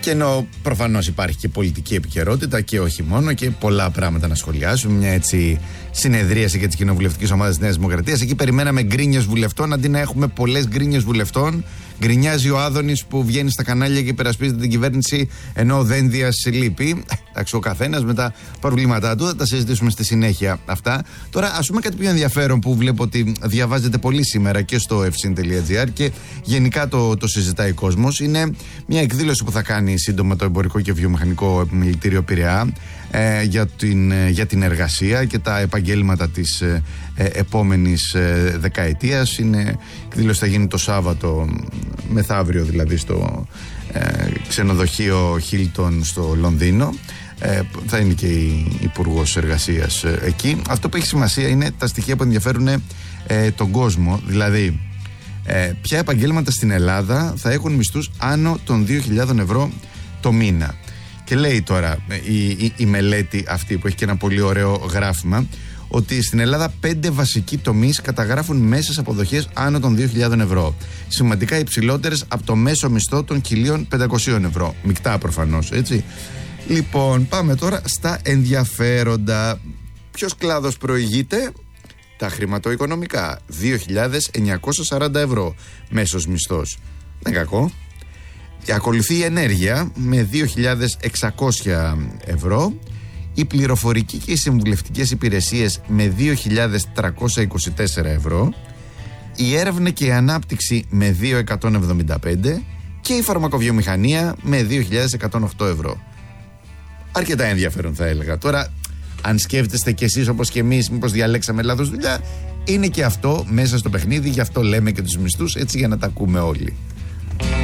Και ενώ προφανώς υπάρχει και πολιτική επικαιρότητα και όχι μόνο και πολλά πράγματα να σχολιάσουμε, μια έτσι συνεδρίαση για τις κοινοβουλευτικές ομάδες της Νέας Δημοκρατίας. Εκεί περιμέναμε γκρίνιες βουλευτών, αντί να έχουμε πολλές γκρίνιες βουλευτών. Γκρινιάζει ο Άδωνης που βγαίνει στα κανάλια και υπερασπίζεται την κυβέρνηση ενώ ο Δένδιας λείπει. Εντάξει, ο καθένας με τα προβλήματά του, θα τα συζητήσουμε στη συνέχεια αυτά. Τώρα, ας πούμε κάτι πιο ενδιαφέρον που βλέπω ότι διαβάζεται πολύ σήμερα και στο efsin.gr και γενικά το συζητάει ο κόσμος. Είναι μια εκδήλωση που θα κάνει σύντομα το Εμπορικό και Βιομηχανικό Επιμελητήριο Πειραιά για την εργασία και τα επαγγέλματα της επόμενης δεκαετίας. Είναι εκδήλωση θα γίνει το Σάββατο, μεθαύριο δηλαδή, στο ξενοδοχείο Hilton στο Λονδίνο. Θα είναι και η Υπουργός Εργασίας εκεί. Αυτό που έχει σημασία είναι τα στοιχεία που ενδιαφέρουν τον κόσμο. Δηλαδή, ποια επαγγέλματα στην Ελλάδα θα έχουν μισθούς άνω των 2.000 ευρώ το μήνα. Και λέει τώρα η μελέτη αυτή που έχει και ένα πολύ ωραίο γράφημα ότι στην Ελλάδα 5 βασικοί τομείς καταγράφουν μέσες αποδοχές άνω των 2.000 ευρώ. Σημαντικά υψηλότερες από το μέσο μισθό των 1.500 ευρώ. Μεικτά προφανώς, έτσι. Λοιπόν, πάμε τώρα στα ενδιαφέροντα. Ποιος κλάδος προηγείται? Τα χρηματοοικονομικά. 2.940 ευρώ μέσος μισθός. Δεν κακό. Ακολουθεί η ενέργεια με 2.600 ευρώ. Η πληροφορική και οι συμβουλευτικές υπηρεσίες με 2.324 ευρώ. Η έρευνα και η ανάπτυξη με 2.175 και η φαρμακοβιομηχανία με 2.108 ευρώ. Αρκετά ενδιαφέρον θα έλεγα. Τώρα, αν σκέφτεστε κι εσείς όπως και εμείς μήπως διαλέξαμε λάθος δουλειά, είναι και αυτό μέσα στο παιχνίδι, γι' αυτό λέμε και τους μισθούς, έτσι για να τα ακούμε όλοι.